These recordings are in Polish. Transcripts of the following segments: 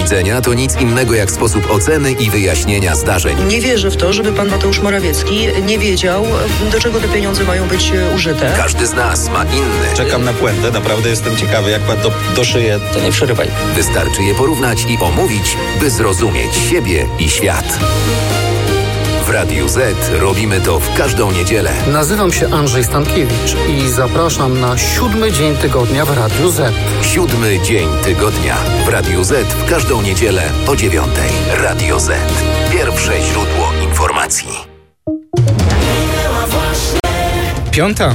widzenia to nic innego jak sposób oceny i wyjaśnienia zdarzeń. Nie wierzę w to, żeby pan Mateusz Morawiecki nie wiedział, do czego te pieniądze mają być użyte. Każdy z nas ma inny. Czekam na puentę, naprawdę jestem ciekawy, jak pan to doszyje. To nie przerywaj. Wystarczy je porównać i omówić, by zrozumieć siebie i świat. W Radiu Z robimy to w każdą niedzielę. Nazywam się Andrzej Stankiewicz i zapraszam na 7. dzień tygodnia w Radiu Z. 7. dzień tygodnia w Radiu Z w każdą niedzielę o 9:00. Radio Z. Pierwsze źródło informacji. 5:00.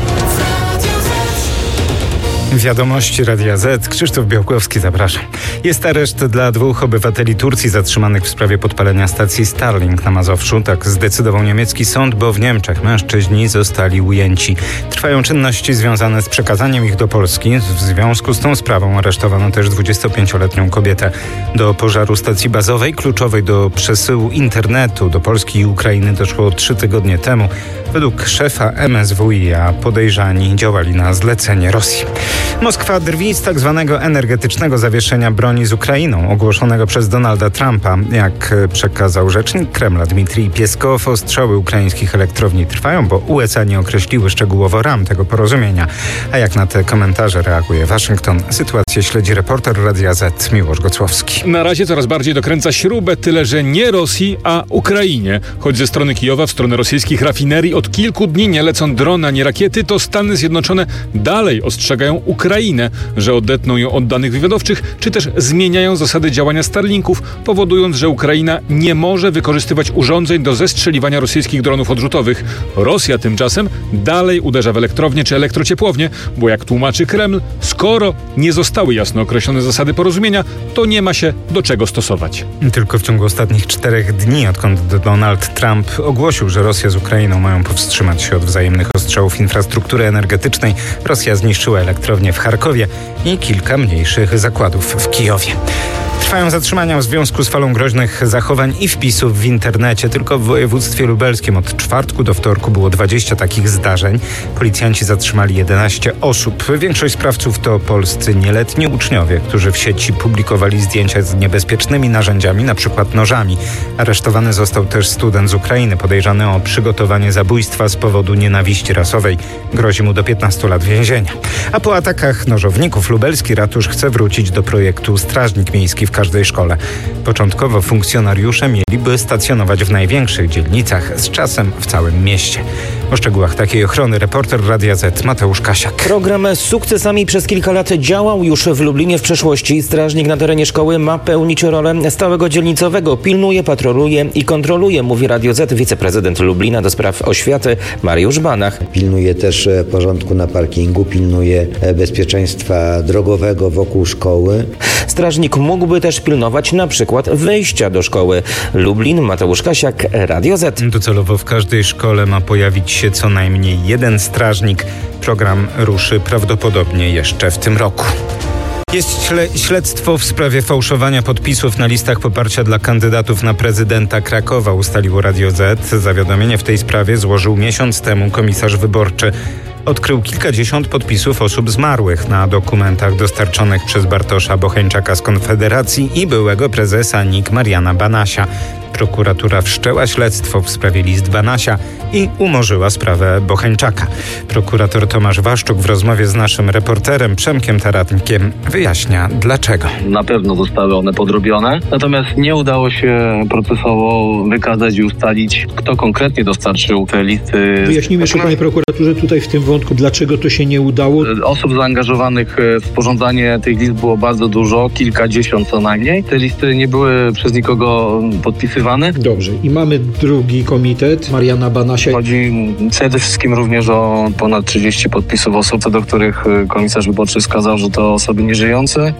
Wiadomości Radia Z. Krzysztof Białkowski, zapraszam. Jest areszt dla 2 obywateli Turcji zatrzymanych w sprawie podpalenia stacji Starlink na Mazowszu. Tak zdecydował niemiecki sąd, bo w Niemczech mężczyźni zostali ujęci. Trwają czynności związane z przekazaniem ich do Polski. W związku z tą sprawą aresztowano też 25-letnią kobietę. Do pożaru stacji bazowej, kluczowej do przesyłu internetu do Polski i Ukrainy, doszło 3 tygodnie temu. Według szefa MSWiA podejrzani działali na zlecenie Rosji. Moskwa drwi z tak zwanego energetycznego zawieszenia broni z Ukrainą, ogłoszonego przez Donalda Trumpa. Jak przekazał rzecznik Kremla Dmitrij Pieskow, ostrzały ukraińskich elektrowni trwają, bo USA nie określiły szczegółowo ram tego porozumienia. A jak na te komentarze reaguje Waszyngton? Sytuację śledzi reporter Radia Z Miłosz Gocłowski. Na razie coraz bardziej dokręca śrubę, tyle że nie Rosji, a Ukrainie. Choć ze strony Kijowa w stronę rosyjskich rafinerii od kilku dni nie lecą drony ani rakiety, to Stany Zjednoczone dalej ostrzegają Ukrainę, że odetną ją od danych wywiadowczych, czy też zmieniają zasady działania Starlinków, powodując, że Ukraina nie może wykorzystywać urządzeń do zestrzeliwania rosyjskich dronów odrzutowych. Rosja tymczasem dalej uderza w elektrownie czy elektrociepłownie, bo jak tłumaczy Kreml, skoro nie zostały jasno określone zasady porozumienia, to nie ma się do czego stosować. Tylko w ciągu ostatnich 4 dni, odkąd Donald Trump ogłosił, że Rosja z Ukrainą mają powstrzymać się od wzajemnych ostrzałów infrastruktury energetycznej, Rosja zniszczyła elektrownię w Charkowie i kilka mniejszych zakładów w Kijowie. Trwają zatrzymania w związku z falą groźnych zachowań i wpisów w internecie. Tylko w województwie lubelskim od czwartku do wtorku było 20 takich zdarzeń. Policjanci zatrzymali 11 osób. Większość sprawców to polscy nieletni uczniowie, którzy w sieci publikowali zdjęcia z niebezpiecznymi narzędziami, np. nożami. Aresztowany został też student z Ukrainy podejrzany o przygotowanie zabójstwa z powodu nienawiści rasowej. Grozi mu do 15 lat więzienia. A po atakach nożowników lubelski ratusz chce wrócić do projektu Strażnik Miejski w każdej szkole. Początkowo funkcjonariusze mieliby stacjonować w największych dzielnicach, z czasem w całym mieście. O szczegółach takiej ochrony reporter Radia Z Mateusz Kasiak. Program z sukcesami przez kilka lat działał już w Lublinie w przeszłości. Strażnik na terenie szkoły ma pełnić rolę stałego dzielnicowego. Pilnuje, patroluje i kontroluje, mówi Radio Z wiceprezydent Lublina do spraw oświaty Mariusz Banach. Pilnuje też porządku na parkingu, pilnuje bezpieczeństwa drogowego wokół szkoły. Strażnik mógłby też pilnować na przykład wejścia do szkoły. Lublin, Mateusz Kasiak, Radio Z. Docelowo w każdej szkole ma pojawić się co najmniej jeden strażnik. Program ruszy prawdopodobnie jeszcze w tym roku. Jest śledztwo w sprawie fałszowania podpisów na listach poparcia dla kandydatów na prezydenta Krakowa, ustaliło Radio Z. Zawiadomienie w tej sprawie złożył miesiąc temu komisarz wyborczy. Odkrył kilkadziesiąt podpisów osób zmarłych na dokumentach dostarczonych przez Bartosza Bocheńczaka z Konfederacji i byłego prezesa NIK Mariana Banasia. Prokuratura wszczęła śledztwo w sprawie list Banasia i umorzyła sprawę Bocheńczaka. Prokurator Tomasz Waszczuk w rozmowie z naszym reporterem Przemkiem Taratnikiem wyjaśnia dlaczego. Na pewno zostały one podrobione, natomiast nie udało się procesowo wykazać i ustalić, kto konkretnie dostarczył te listy. Wyjaśnijmy jeszcze, panie prokuraturze, tutaj w tym wątku, dlaczego to się nie udało. Osób zaangażowanych w sporządzanie tych list było bardzo dużo, kilkadziesiąt co najmniej. Te listy nie były przez nikogo podpisywane. Dobrze. I mamy drugi komitet Mariana Banasia. Chodzi przede wszystkim również o ponad 30 podpisów osób, co do których komisarz wyborczy wskazał, że to osoby nieżyjące.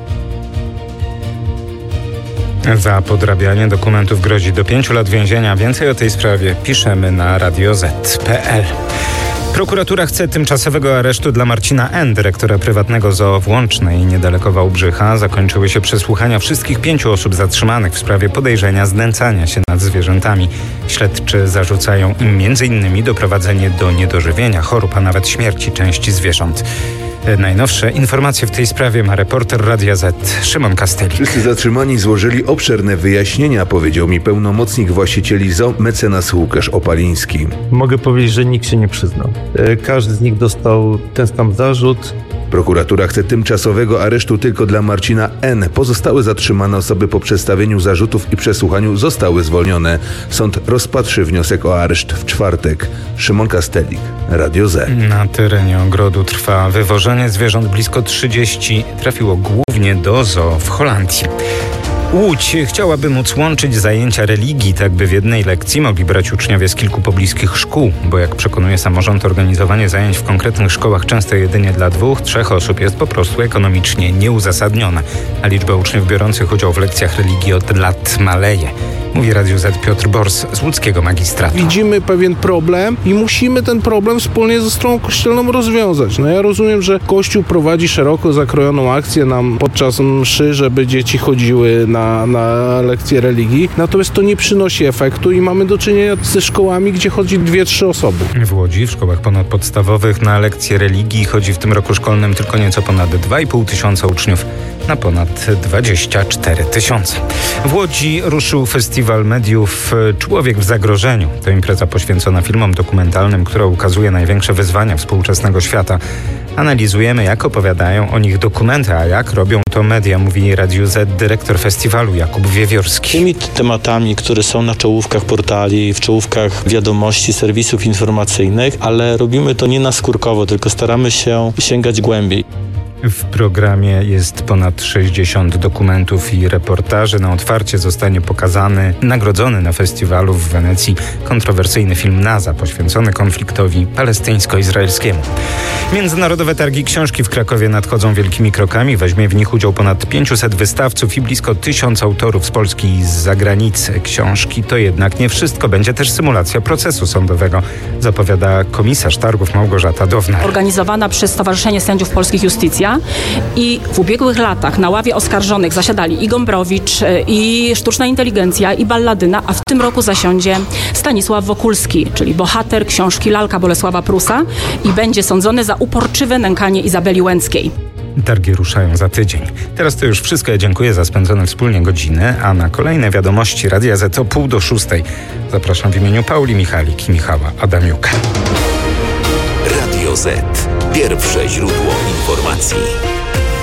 Za podrabianie dokumentów grozi do 5 lat więzienia. Więcej o tej sprawie piszemy na radioz.pl. Prokuratura chce tymczasowego aresztu dla Marcina N., dyrektora prywatnego zoo w Łącznej, niedaleko Wałbrzycha. Zakończyły się przesłuchania wszystkich 5 osób zatrzymanych w sprawie podejrzenia znęcania się nad zwierzętami. Śledczy zarzucają im m.in. doprowadzenie do niedożywienia, chorób, a nawet śmierci części zwierząt. Najnowsze informacje w tej sprawie ma reporter Radia Z Szymon Kastelik. Wszyscy zatrzymani złożyli obszerne wyjaśnienia, powiedział mi pełnomocnik właścicieli ZOO mecenas Łukasz Opaliński. Mogę powiedzieć, że nikt się nie przyznał. Każdy z nich dostał ten sam zarzut. Prokuratura chce tymczasowego aresztu tylko dla Marcina N. Pozostałe zatrzymane osoby po przedstawieniu zarzutów i przesłuchaniu zostały zwolnione. Sąd rozpatrzy wniosek o areszt w czwartek. Szymon Kastelik, Radio Z. Na terenie ogrodu trwa wywożenie zwierząt. Blisko 30 trafiło głównie do zoo w Holandii. Łódź chciałaby móc łączyć zajęcia religii, tak by w jednej lekcji mogli brać uczniowie z kilku pobliskich szkół, bo jak przekonuje samorząd, organizowanie zajęć w konkretnych szkołach często jedynie dla 2-3 osób jest po prostu ekonomicznie nieuzasadnione, a liczba uczniów biorących udział w lekcjach religii od lat maleje. Mówi Radiu Z Piotr Bors z łódzkiego magistratu. Widzimy pewien problem i musimy ten problem wspólnie ze stroną kościelną rozwiązać. Ja rozumiem, że Kościół prowadzi szeroko zakrojoną akcję nam podczas mszy, żeby dzieci chodziły na lekcje religii, natomiast to nie przynosi efektu i mamy do czynienia ze szkołami, gdzie chodzi 2-3 osoby. W Łodzi w szkołach ponadpodstawowych na lekcje religii chodzi w tym roku szkolnym tylko nieco ponad 2,5 tysiąca uczniów na ponad 24 tysiące. W Łodzi ruszył festiwal mediów Człowiek w zagrożeniu. To impreza poświęcona filmom dokumentalnym, która ukazuje największe wyzwania współczesnego świata. Analizujemy, jak opowiadają o nich dokumenty, a jak robią to media, mówi Radiu Z dyrektor festiwalu Jakub Wiewiórski. Tymi tematami, które są na czołówkach portali, w czołówkach wiadomości, serwisów informacyjnych, ale robimy to nie naskórkowo, tylko staramy się sięgać głębiej. W programie jest ponad 60 dokumentów i reportaży. Na otwarcie zostanie pokazany, nagrodzony na festiwalu w Wenecji kontrowersyjny film NASA poświęcony konfliktowi palestyńsko-izraelskiemu. Międzynarodowe targi książki w Krakowie nadchodzą wielkimi krokami. Weźmie w nich udział ponad 500 wystawców i blisko 1000 autorów z Polski i z zagranicy. Książki to jednak nie wszystko. Będzie też symulacja procesu sądowego, zapowiada komisarz targów Małgorzata Downar. Organizowana przez Stowarzyszenie Sędziów Polskich Justicja. I w ubiegłych latach na ławie oskarżonych zasiadali i Gombrowicz, i Sztuczna Inteligencja, i Balladyna, a w tym roku zasiądzie Stanisław Wokulski, czyli bohater książki Lalka Bolesława Prusa i będzie sądzony za uporczywe nękanie Izabeli Łęckiej. Targi ruszają za tydzień. Teraz to już wszystko. Ja dziękuję za spędzone wspólnie godziny, a na kolejne wiadomości Radia Z o 5:45. Zapraszam w imieniu Pauli Michalik i Michała Adamiuka. Radio Z. Pierwsze źródło informacji.